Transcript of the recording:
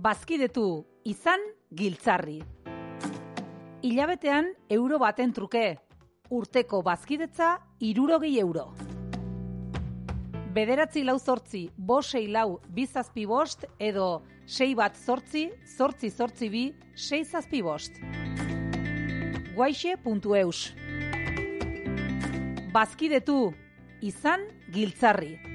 Bazkidetu izan giltzarri. Hilabetean euro baten truke. Urteko bazkidetza 60 euro. 9-4-5-6-4-2-7-5 edo 6-1-8-8-2-6-8-2. Guaixe.eus. Bazkidetu izan giltzarri.